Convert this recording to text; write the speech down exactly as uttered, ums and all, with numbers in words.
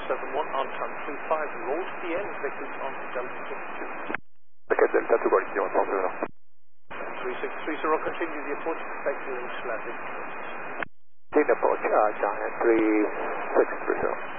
seven one on turn three five, roll to the end, vectors on Delta fifty-two. Okay, Delta two going to one four zero. three six three zero, continue the approach, vector Islamic. Take the approach, uh, China three six three zero.